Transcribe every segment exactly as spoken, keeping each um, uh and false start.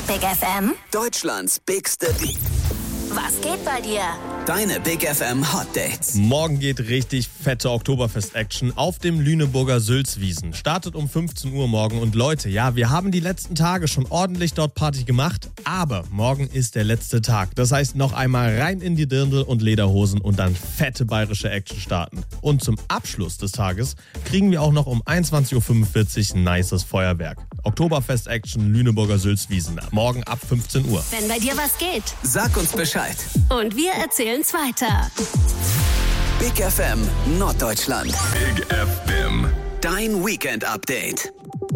Big F M. Deutschlands bigste Beat. Was geht bei dir? Deine Big F M Hot Dates. Morgen geht richtig fette Oktoberfest-Action auf dem Lüneburger Sülzwiesen. Startet um fünfzehn Uhr morgen. Und Leute, ja, wir haben die letzten Tage schon ordentlich dort Party gemacht, aber morgen ist der letzte Tag. Das heißt, noch einmal rein in die Dirndl und Lederhosen und dann fette bayerische Action starten. Und zum Abschluss des Tages kriegen wir auch noch um einundzwanzig Uhr fünfundvierzig ein nices Feuerwerk. Oktoberfest-Action Lüneburger Sülzwiesen. Morgen ab fünfzehn Uhr. Wenn bei dir was geht. Sag uns Bescheid. Und wir erzählen's weiter. Big F M Norddeutschland. Big F M. Dein Weekend-Update.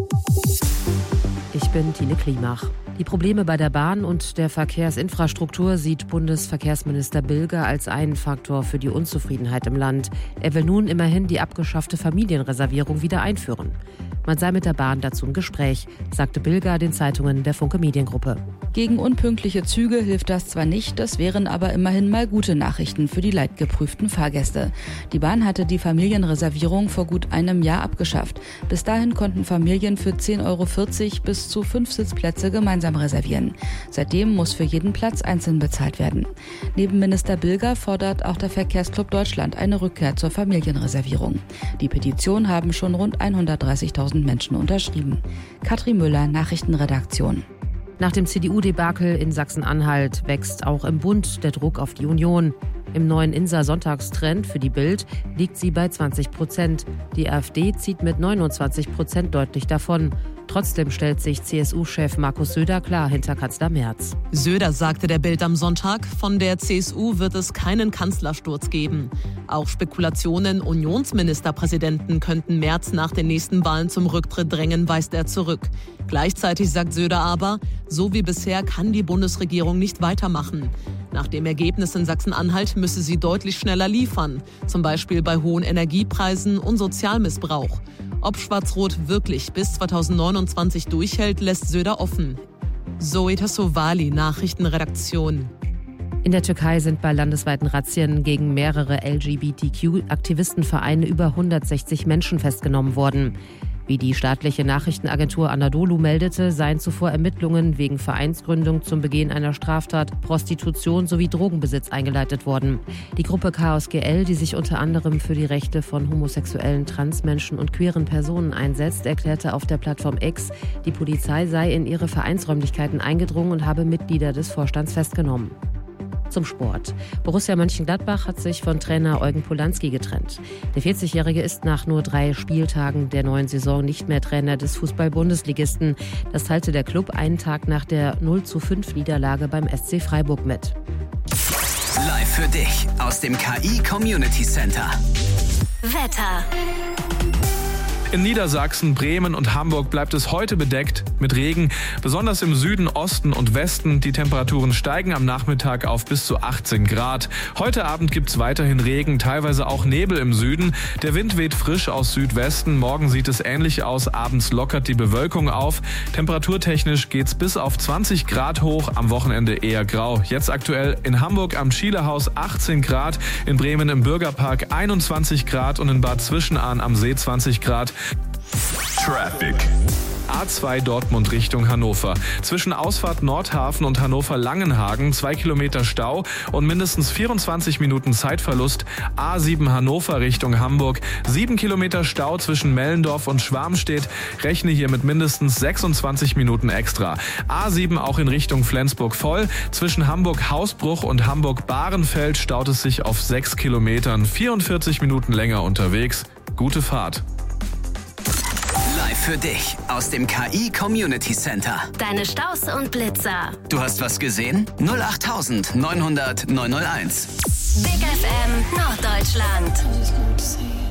Ich bin Tine Klimach. Die Probleme bei der Bahn und der Verkehrsinfrastruktur sieht Bundesverkehrsminister Bilger als einen Faktor für die Unzufriedenheit im Land. Er will nun immerhin die abgeschaffte Familienreservierung wieder einführen. Man sei mit der Bahn dazu im Gespräch, sagte Bilger den Zeitungen der Funke Mediengruppe. Gegen unpünktliche Züge hilft das zwar nicht, das wären aber immerhin mal gute Nachrichten für die leidgeprüften Fahrgäste. Die Bahn hatte die Familienreservierung vor gut einem Jahr abgeschafft. Bis dahin konnten Familien für zehn Euro vierzig bis zu fünf Sitzplätze gemeinsam reservieren. Seitdem muss für jeden Platz einzeln bezahlt werden. Neben Minister Bilger fordert auch der Verkehrsclub Deutschland eine Rückkehr zur Familienreservierung. Die Petition haben schon rund hundertdreißigtausend Menschen unterschrieben. Katrin Müller, Nachrichtenredaktion. Nach dem C D U-Debakel in Sachsen-Anhalt wächst auch im Bund der Druck auf die Union. Im neuen Insa-Sonntagstrend für die Bild liegt sie bei zwanzig Prozent. Die AfD zieht mit neunundzwanzig Prozent deutlich davon. Trotzdem stellt sich C S U-Chef Markus Söder klar hinter Kanzler Merz. Söder sagte der Bild am Sonntag, von der C S U wird es keinen Kanzlersturz geben. Auch Spekulationen, Unionsministerpräsidenten könnten Merz nach den nächsten Wahlen zum Rücktritt drängen, weist er zurück. Gleichzeitig sagt Söder aber, so wie bisher kann die Bundesregierung nicht weitermachen. Nach dem Ergebnis in Sachsen-Anhalt müsse sie deutlich schneller liefern, zum Beispiel bei hohen Energiepreisen und Sozialmissbrauch. Ob Schwarz-Rot wirklich bis zweitausendneunundzwanzig durchhält, lässt Söder offen. Zoe Tassovali, Nachrichtenredaktion. In der Türkei sind bei landesweiten Razzien gegen mehrere L G B T Q-Aktivistenvereine über hundertsechzig Menschen festgenommen worden. Wie die staatliche Nachrichtenagentur Anadolu meldete, seien zuvor Ermittlungen wegen Vereinsgründung zum Begehen einer Straftat, Prostitution sowie Drogenbesitz eingeleitet worden. Die Gruppe Chaos G L, die sich unter anderem für die Rechte von homosexuellen, Transmenschen und queeren Personen einsetzt, erklärte auf der Plattform X, die Polizei sei in ihre Vereinsräumlichkeiten eingedrungen und habe Mitglieder des Vorstands festgenommen. Zum Sport. Borussia Mönchengladbach hat sich von Trainer Eugen Polanski getrennt. Der vierzigjährige ist nach nur drei Spieltagen der neuen Saison nicht mehr Trainer des Fußball-Bundesligisten. Das teilte der Club einen Tag nach der null zu fünf Niederlage beim S C Freiburg mit. Live für dich aus dem K I Community Center. Wetter. In Niedersachsen, Bremen und Hamburg bleibt es heute bedeckt mit Regen. Besonders im Süden, Osten und Westen. Die Temperaturen steigen am Nachmittag auf bis zu achtzehn Grad. Heute Abend gibt es weiterhin Regen, teilweise auch Nebel im Süden. Der Wind weht frisch aus Südwesten. Morgen sieht es ähnlich aus. Abends lockert die Bewölkung auf. Temperaturtechnisch geht's bis auf zwanzig Grad hoch. Am Wochenende eher grau. Jetzt aktuell in Hamburg am Schielehaus achtzehn Grad. In Bremen im Bürgerpark einundzwanzig Grad und in Bad Zwischenahn am See zwanzig Grad. Traffic. A zwei Dortmund Richtung Hannover. Zwischen Ausfahrt Nordhafen und Hannover-Langenhagen zwei Kilometer Stau und mindestens vierundzwanzig Minuten Zeitverlust. A sieben Hannover Richtung Hamburg. sieben Kilometer Stau zwischen Mellendorf und Schwarmstedt. Rechne hier mit mindestens sechsundzwanzig Minuten extra. A sieben auch in Richtung Flensburg voll. Zwischen Hamburg-Hausbruch und Hamburg-Bahrenfeld staut es sich auf sechs Kilometern. vierundvierzig Minuten länger unterwegs. Gute Fahrt. Live für dich aus dem K I Community Center. Deine Staus und Blitzer. Du hast was gesehen? null acht neunhundert neunhundert neunhunderteins. Big F M Norddeutschland.